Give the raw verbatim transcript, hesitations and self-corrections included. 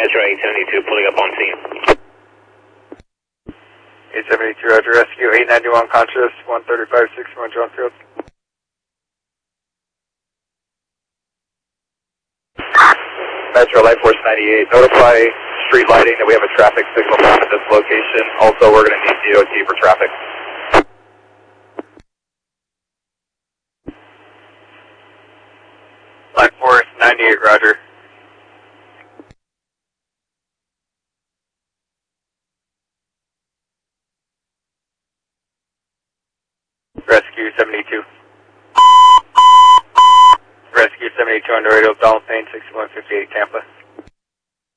Metro eight seventy-two pulling up on scene. eight seventy-two, Roger, rescue eight ninety-one conscious, one thirty-five sixty-one Johnfield. Metro Light Force ninety-eight, notify street lighting that we have a traffic signal down at this location. Also, we're going to need D O T for traffic. Light Force ninety-eight, Roger. Rescue seventy-two. Rescue seventy-two on the radio, Donald Payne, sixty-one fifty-eight, Tampa.